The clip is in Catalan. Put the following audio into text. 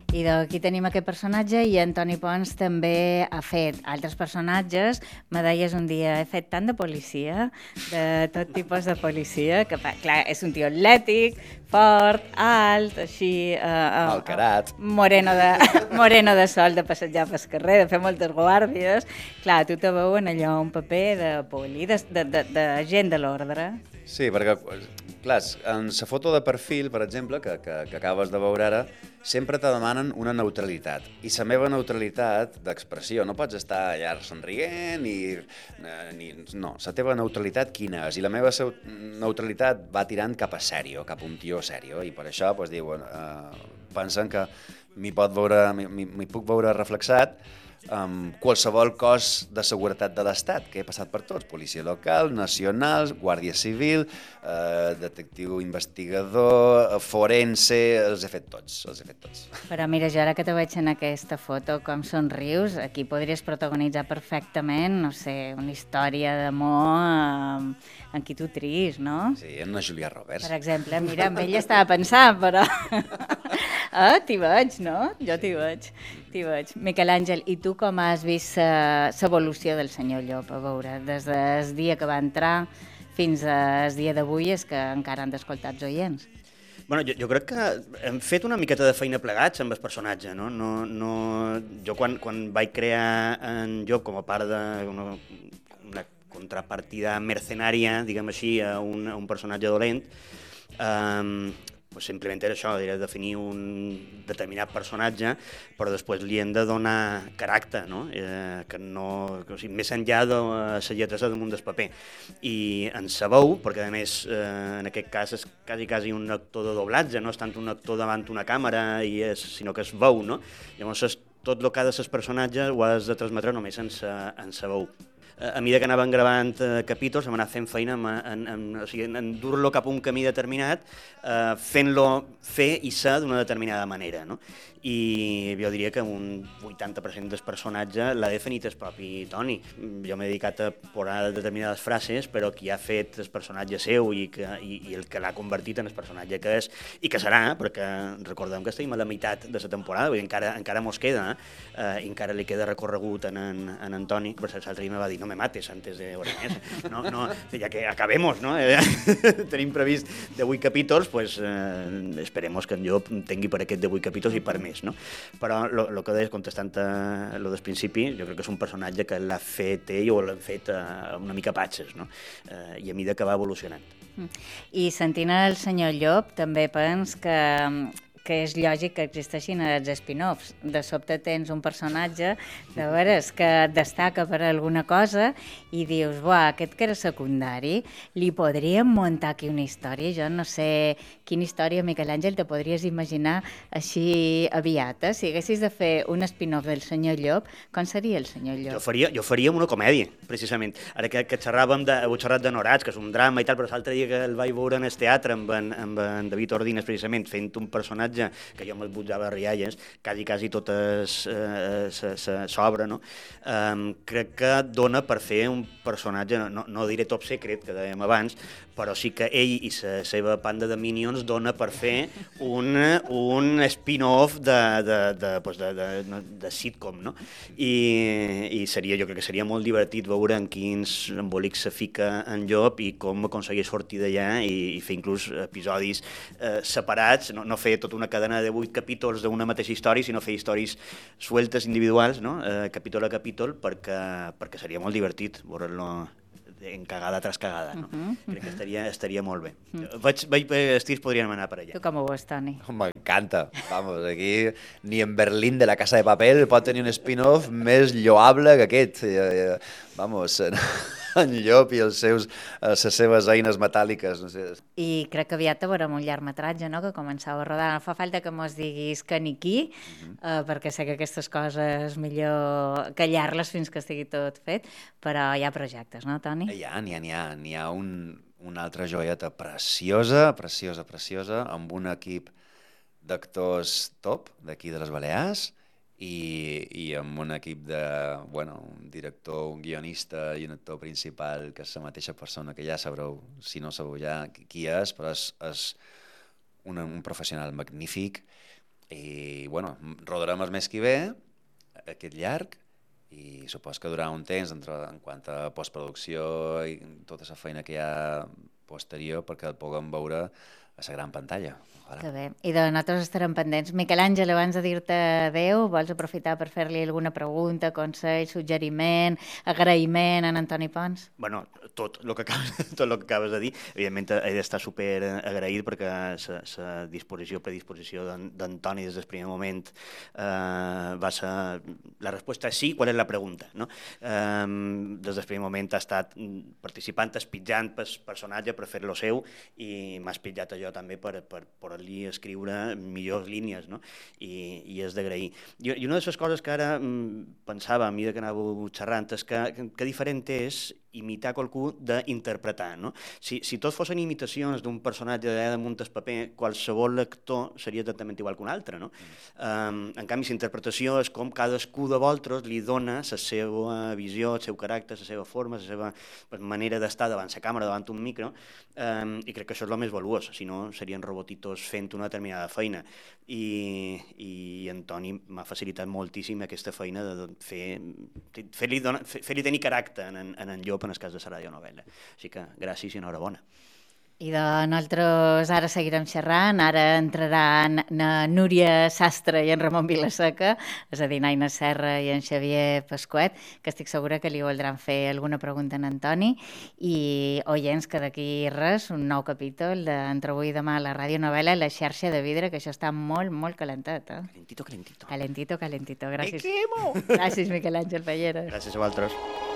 I aquí tenim aquest personatge i en Toni Pons també ha fet altres personatges. Me deies un dia, he fet tant de policia, de tot tipus de policia, que clar, és un tio atlètic, fort, alt, així... Malcarat. Moreno de sol, de passejar pel carrer, de fer moltes guàrdies. Clar, tu te veu en allò un paper de poli, de gent de l'ordre. Sí, perquè, clar, en la foto de perfil, per exemple, que acabes de veure ara, sempre te demanen una neutralitat. I la meva neutralitat d'expressió, no pots estar allà somrient no, la teva neutralitat quina és? I la meva neutralitat va tirant cap a sèrio, cap a un tio sèrio, i per això pues, diuen, pensen que m'hi puc veure reflexat amb qualsevol cos de seguretat de l'Estat, que he passat per tots, policia local, nacionals, guàrdia civil, detectiu investigador, forense, els he fet tots. Però mira, jo ara que te veig en aquesta foto com somrius, aquí podries protagonitzar perfectament, no sé, una història d'amor en qui tu tris, no? Sí, en una Julia Roberts. Per exemple, mira, amb ell estava pensant, però... t'hi veig, no? Jo t'hi veig. Miquel Àngel, i tu com has vist l'evolució del senyor Llop? A veure, des del dia que va entrar fins al dia d'avui és que encara han d'escoltar els oients. Bueno, jo crec que hem fet una miqueta de feina plegats amb el personatge, no? Jo quan vaig crear en Llop com a part d'una contrapartida mercenària, diguem així, a un personatge dolent, pues simplement era això, era definir un determinat personatge, però després li hem de donar caràcter, no? O sigui, més enllà de la lletresa damunt del paper. I en sa veu, perquè a més en aquest cas és quasi un actor de doblatge, no és tant un actor davant una càmera, sinó que és veu, no? Llavors tot el que ha de ser el personatge ho has de transmetre només en sa veu. A mesura que anaven gravant capítols, hem anat fent feina en dur-lo cap a un camí determinat, fent-lo fer i ser d'una determinada manera, no? I jo diria que un 80% del personatge l'ha definit el propi Toni. Jo m'he dedicat a posar determinades frases, però qui ha fet el personatge seu i el que l'ha convertit en el personatge que és i que serà, perquè recordem que estem a la meitat de la temporada, vull dir, encara mos queda, i encara li queda recorregut en Toni, per l'altre dia me va dir, no me mates antes de hora més, no, ja que acabemos, no? Tenim previst 18 capítols, pues esperemos que en Llop tingui per aquest 18 capítols i per més, no? Però el que deies, contestant a lo del principi, jo crec que és un personatge que l'ha fet ell o l'han fet una mica patxes, no? I a mesura que va evolucionant. I sentint el senyor Llop, també pens que és lògic que existeixin els spin-offs. De sobte tens un personatge, de veres, que destaca per alguna cosa i dius, buah, aquest que era secundari, li podríem muntar aquí una història? Jo no sé quina història, Miquel Àngel, te podries imaginar així aviat, Si haguessis de fer un spin-off del senyor Llop, com seria el senyor Llop? Jo faria una comèdia, precisament. Ara que xerràvem heu xerrat de Norats, que és un drama i tal, però l'altre dia que el vaig veure en el teatre amb en David Ordines, precisament, fent un personatge que jo me'l butjava a rialles, quasi totes s'obra, no? Crec que dona per fer un personatge, no diré top secret, que dèiem abans, però sí que ell i la seva banda de minions dona per fer un spin-off de sitcom, no? I jo crec que seria molt divertit veure en quins embolics se fica en Llop i com aconsegueix sortir d'allà i fer inclús episodis separats, no fer tota una cadena de 8 capítols d'una mateixa història, sinó fer històries sueltes individuals, no? Capítol a capítol, perquè seria molt divertit veure-lo en cagada tras cagada, no? Crec que estaria molt bé. Estirs podríem anar per allà. Tu com ho veus, Toni? M'encanta. Vamos, aquí ni en Berlín de la Casa de Papel pot tenir un spin-off més lloable que aquest. Vamos, en Llop i les seves eines metàl·liques. No sé. I crec que aviat veurem un llargmetratge, no?, que començava a rodar. No fa falta que mos diguis que ni qui, perquè sé que aquestes coses millor callar-les fins que estigui tot fet, però hi ha projectes, no, Toni? N'hi ha una altra joieta preciosa, amb un equip d'actors top d'aquí de les Balears, i amb un equip un director, un guionista i un actor principal que és la mateixa persona que ja sabreu, si no sabeu ja qui és, però és un professional magnífic, I, bueno, rodarem el mes que ve aquest llarg i supos que durarà un temps en quant a postproducció i tota la feina que hi ha posterior perquè el puguem veure a la gran pantalla. Que bé. I de nosaltres estarem pendents. Miquel Àngel, abans de dir-te adeu, vols aprofitar per fer-li alguna pregunta, consell, suggeriment, agraïment a en Antoni Pons? Bueno, tot el que acabes de dir. Evidentment, he d'estar super agraït perquè la predisposició d'Antoni des del primer moment va ser... La resposta és sí, qual és la pregunta? No? Des del primer moment ha estat participant, espitjant pel personatge per fer-lo seu i m'ha espitjat jo també per poder-li escriure millors línies, no? I és d'agrair. I una de les coses que ara pensava a mesura que anàveu xerrant és que diferent és imitar qualcú d'interpretar, no? Si tots fossin imitacions d'un personatge damunt el paper, qualsevol lector seria exactament igual que un altre, no? En canvi, la interpretació és com cadascú de vosaltres li dona la seva visió, el seu caràcter, la seva forma, la seva manera d'estar davant la càmera, davant un micro, i crec que això és el més valuós, si no serien robotitos fent una determinada feina. I Antoni m'ha facilitat moltíssim aquesta feina de fer-li tenir caràcter en Llop, en el cas de la radionovel·la. Així que gràcies i enhorabona. I de nosaltres ara seguirem xerrant, ara entraran na Núria Sastre i en Ramon Vilaseca, és a dir, Naina Serra i en Xavier Pasquet, que estic segura que li voldran fer alguna pregunta a en Antoni, i oients que d'aquí res, un nou capítol d'entre avui i demà a la radionovel·la La xarxa de vidre, que això està molt, molt calentat. Calentito, calentito. Calentito, calentito. Gràcies. Me quemo! Gràcies, Miquel Àngel Falleres. Gràcies a vosaltres.